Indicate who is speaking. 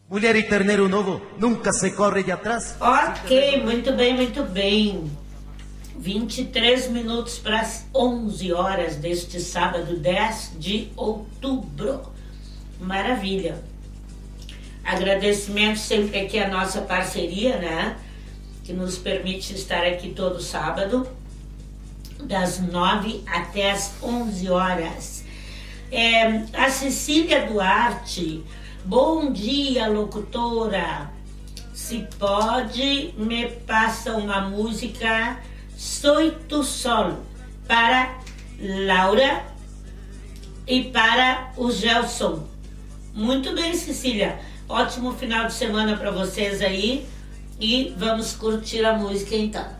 Speaker 1: Mulher e terneiro novo, nunca se corre de atrás.
Speaker 2: Ok, muito bem, muito bem. 23 minutos para as 11 horas deste sábado, 10 de outubro. Maravilha. Agradecimento sempre aqui à nossa parceria, né? Que nos permite estar aqui todo sábado, das 9 até as 11 horas. A Cecília Duarte, bom dia, locutora. Se pode, me passa uma música Soy tu Sol, para Laura e para o Gelson. Muito bem, Cecília. Ótimo final de semana para vocês aí. E vamos curtir a música então.